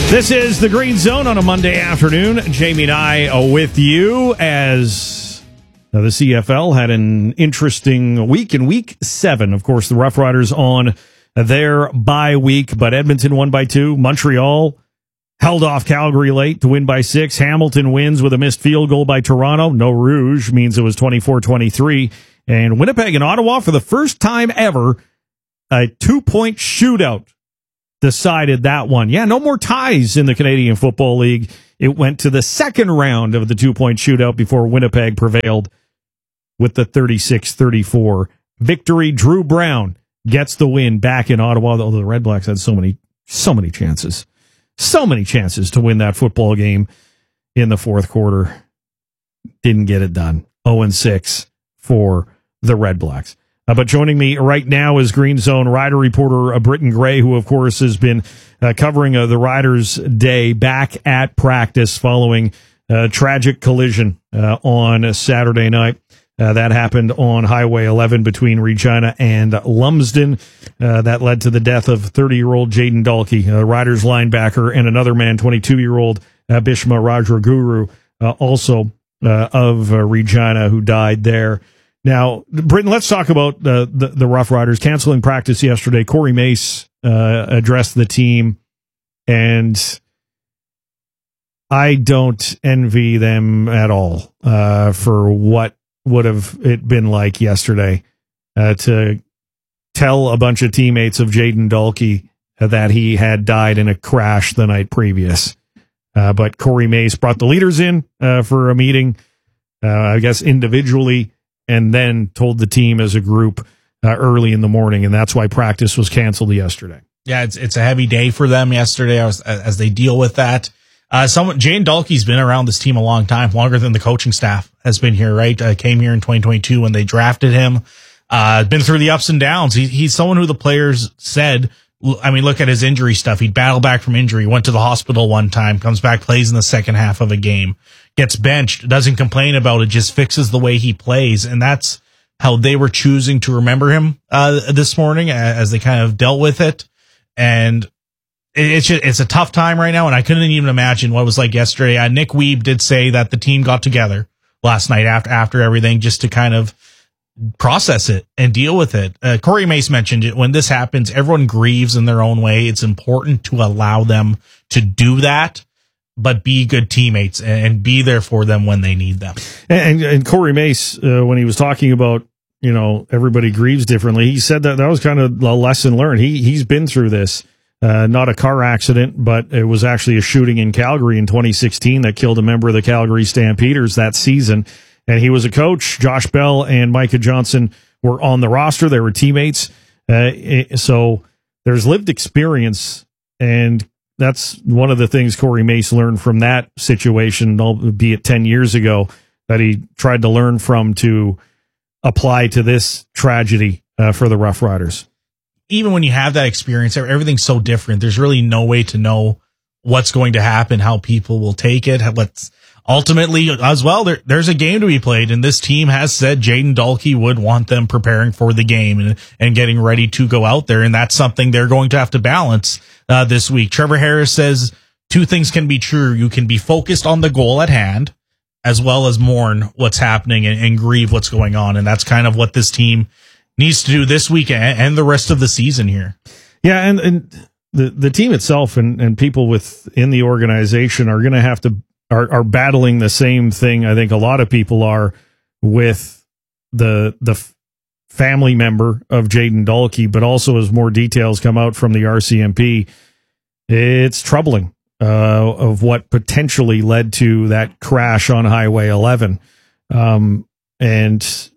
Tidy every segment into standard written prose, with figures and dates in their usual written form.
This is the Green Zone on a Monday afternoon. Jamie and I with you as the CFL had an interesting week in Week 7. Of course, the Rough Riders on their bye week, but Edmonton won by 2. Montreal held off Calgary late to win by 6. Hamilton wins with a missed field goal by Toronto. No Rouge means it was 24-23. And Winnipeg and Ottawa, for the first time ever, a 2-point shootout decided that one. Yeah, no more ties in the Canadian Football League. It went to the second round of the 2-point shootout before Winnipeg prevailed with the 36-34 victory. Drew Brown gets the win back in Ottawa, although the Red Blacks had so many chances to win that football game in the fourth quarter. Didn't get it done. 0-6 for the Red Blacks. But joining me right now is Green Zone Rider reporter Britton Gray, who, of course, has been covering the Riders' day back at practice following a tragic collision on Saturday night. That happened on Highway 11 between Regina and Lumsden. That led to the death of 30-year-old Jayden Dalkey, a Riders linebacker, and another man, 22-year-old Bhishma Rajaguru, also of Regina, who died there. Now, Britton, let's talk about the Rough Riders canceling practice yesterday. Corey Mace addressed the team, and I don't envy them at all for what would have it been like yesterday to tell a bunch of teammates of Jayden Dalkey that he had died in a crash the night previous. But Corey Mace brought the leaders in for a meeting, I guess individually, and then told the team as a group early in the morning, and that's why practice was canceled yesterday. Yeah, it's a heavy day for them yesterday as they deal with that. Jayden Dalkey's been around this team a long time, longer than the coaching staff has been here, right? Came here in 2022 when they drafted him. Been through the ups and downs. He's someone who the players said, I mean, look at his injury stuff. He'd battle back from injury, went to the hospital one time, comes back, plays in the second half of a game, gets benched, doesn't complain about it, just fixes the way he plays. And that's how they were choosing to remember him this morning as they kind of dealt with it. And it's a tough time right now, and I couldn't even imagine what it was like yesterday. Nick Weeb did say that the team got together last night after everything just to kind of process it and deal with it. Corey Mace mentioned it. When this happens, everyone grieves in their own way. It's important to allow them to do that, but be good teammates and be there for them when they need them. And Corey Mace, when he was talking about, everybody grieves differently, he said that was kind of a lesson learned. He's been through this. Not a car accident, but it was actually a shooting in Calgary in 2016 that killed a member of the Calgary Stampeders that season. And he was a coach. Josh Bell and Micah Johnson were on the roster. They were teammates. So there's lived experience, and that's one of the things Corey Mace learned from that situation, albeit 10 years ago, that he tried to learn from to apply to this tragedy for the Rough Riders. Even when you have that experience, everything's so different. There's really no way to know what's going to happen, how people will take it. What's ultimately as well, there's a game to be played, and this team has said Jayden Dalkey would want them preparing for the game and getting ready to go out there, and that's something they're going to have to balance this week. Trevor Harris says two things can be true. You can be focused on the goal at hand as well as mourn what's happening and grieve what's going on, and that's kind of what this team needs to do this week and the rest of the season here. Yeah, and the team itself and people within the organization are going to have to are battling the same thing. I think a lot of people are with the family member of Jayden Dalkey, but also as more details come out from the RCMP, it's troubling of what potentially led to that crash on Highway 11. And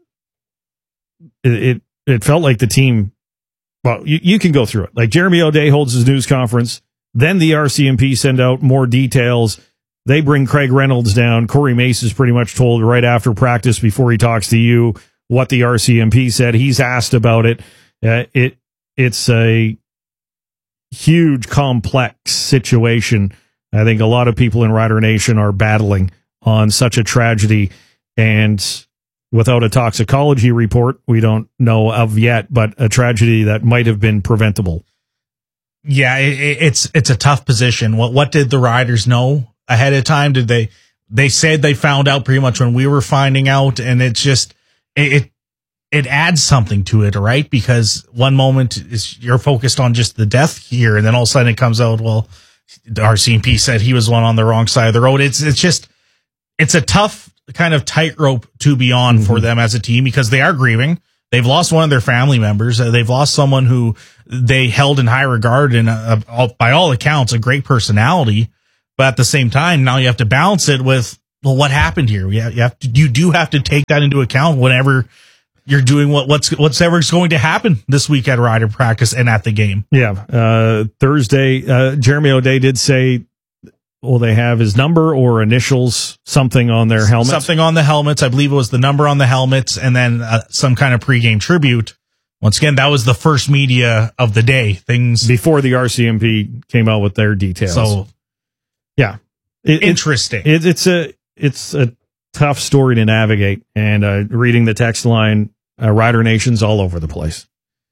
it felt like the team, well, you can go through it. Like Jeremy O'Day holds his news conference, then the RCMP send out more details. They bring Craig Reynolds down. Corey Mace is pretty much told right after practice before he talks to you what the RCMP said. He's asked about it. It's a huge, complex situation. I think a lot of people in Rider Nation are battling on such a tragedy, and without a toxicology report we don't know of yet, but a tragedy that might have been preventable. Yeah, it's a tough position. What did the Riders know ahead of time? Did they said they found out pretty much when we were finding out, and it's just it adds something to it, right? Because one moment is you're focused on just the death here, and then all of a sudden it comes out, well, the RCMP said he was one on the wrong side of the road. It's a tough kind of tightrope to be on for them as a team, because they are grieving. They've lost one of their family members. They've lost someone who they held in high regard and by all accounts, a great personality. But at the same time, now you have to balance it with, well, what happened here? You do have to take that into account whenever you're doing whatever's going to happen this week at Rider practice and at the game. Yeah. Thursday, Jeremy O'Day did say, will they have his number or initials, something on their helmets? Something on the helmets. I believe it was the number on the helmets, and then some kind of pregame tribute. Once again, that was the first media of the day. Things before the RCMP came out with their details. So, yeah, interesting. It's a tough story to navigate. And reading the text line, Rider Nation's all over the place.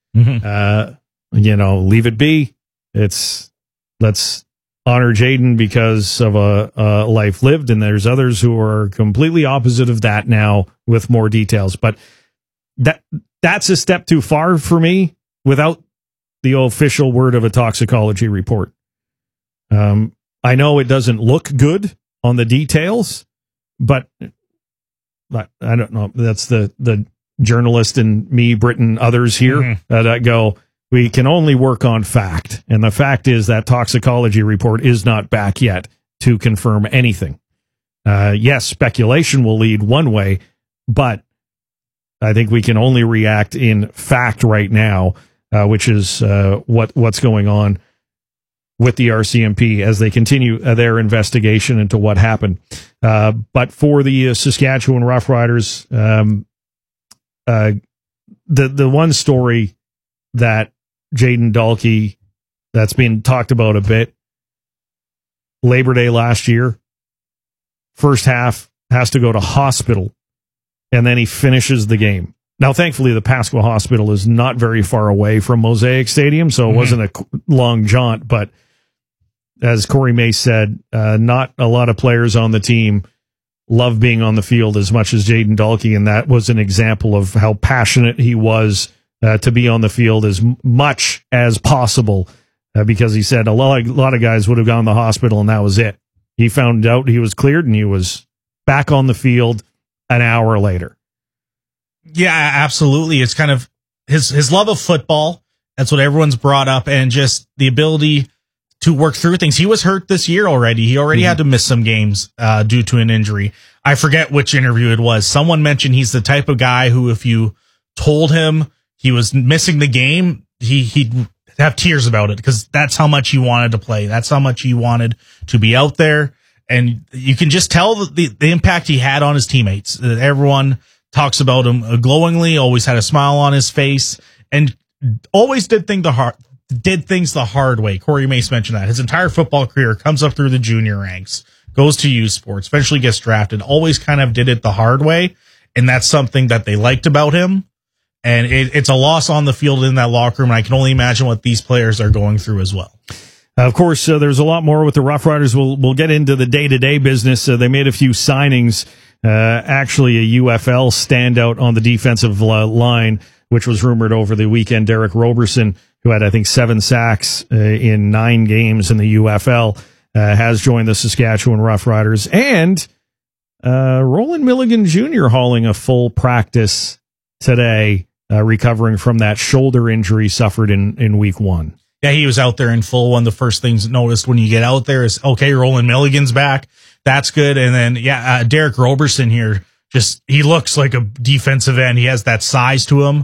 Leave it be. Let's honor Jayden because of a life lived, and there's others who are completely opposite of that now with more details. But that's a step too far for me without the official word of a toxicology report. I know it doesn't look good on the details, but I don't know. That's the journalist and me, Britain, others here that go, we can only work on fact. And the fact is that toxicology report is not back yet to confirm anything. Yes, speculation will lead one way, but I think we can only react in fact right now, which is what's going on with the RCMP as they continue their investigation into what happened. But for the Saskatchewan Roughriders, the one story that Jayden Dalkey, that's been talked about a bit, Labor Day last year, first half has to go to hospital, and then he finishes the game. Now, thankfully, the Pasqua Hospital is not very far away from Mosaic Stadium, so it wasn't a long jaunt, but as Corey Mace said, not a lot of players on the team love being on the field as much as Jayden Dalkey, and that was an example of how passionate he was to be on the field as much as possible, because he said a lot of guys would have gone to the hospital and that was it. He found out he was cleared and he was back on the field an hour later. Yeah, absolutely. It's kind of his love of football. That's what everyone's brought up, and just the ability to work through things. He was hurt this year already. He already had to miss some games due to an injury. I forget which interview it was. Someone mentioned he's the type of guy who, if you told him he was missing the game, he'd have tears about it, because that's how much he wanted to play. That's how much he wanted to be out there. And you can just tell the impact he had on his teammates. Everyone talks about him glowingly, always had a smile on his face, and always did things the hard way. Corey Mace mentioned that. His entire football career comes up through the junior ranks, goes to youth sports, eventually gets drafted, always kind of did it the hard way. And that's something that they liked about him. And it's a loss on the field in that locker room. And I can only imagine what these players are going through as well. Of course, there's a lot more with the Rough Riders. We'll get into the day-to-day business. They made a few signings. Actually, a UFL standout on the defensive line, which was rumored over the weekend. Derek Roberson, who had, I think, 7 sacks in 9 games in the UFL, has joined the Saskatchewan Rough Riders. And Roland Milligan Jr. hauling a full practice today, recovering from that shoulder injury suffered in week 1. Yeah, he was out there in full. One of the first things noticed when you get out there is, okay, Roland Milligan's back. That's good. And then, Derek Roberson here, he looks like a defensive end. He has that size to him.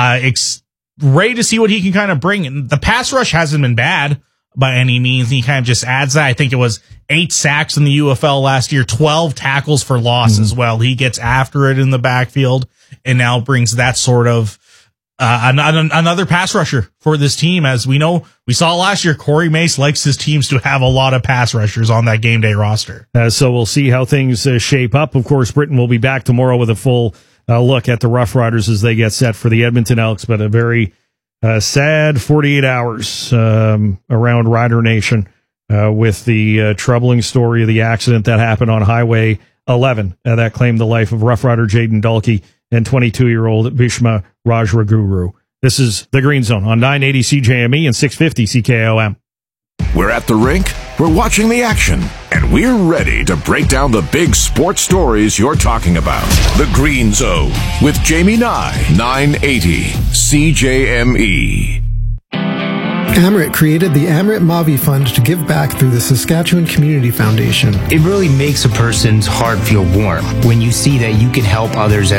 Ready to see what he can kind of bring. And the pass rush hasn't been bad by any means. He kind of just adds that. I think it was 8 sacks in the UFL last year, 12 tackles for loss as well. He gets after it in the backfield and now brings that sort of another pass rusher for this team. As we know, we saw last year, Corey Mace likes his teams to have a lot of pass rushers on that game day roster. So we'll see how things shape up. Of course, Britain will be back tomorrow with a full look at the Rough Riders as they get set for the Edmonton Elks, but a very sad 48 hours around Rider Nation with the troubling story of the accident that happened on Highway 11 that claimed the life of Rough Rider Jaden Dalkey and 22-year-old Bhishma Rajraguru. This is The Green Zone on 980 CJME and 650 CKOM. We're at the rink, we're watching the action, and we're ready to break down the big sports stories you're talking about. The Green Zone with Jamie Nye, 980 CJME. Amrit created the Amrit Mavi Fund to give back through the Saskatchewan Community Foundation. It really makes a person's heart feel warm when you see that you can help others